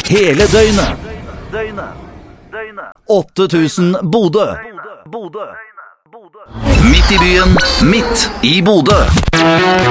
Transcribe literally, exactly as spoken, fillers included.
hele døgnet. åtte tusen Bodø. Midt i byen, midt i Bodø.